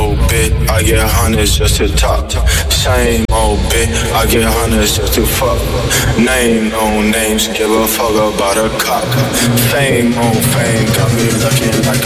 old bitch, I get hundreds just to talk. Same old bitch, I get hundreds just to fuck. Name no names, give a fuck about a cock. Fame on fame, got me looking like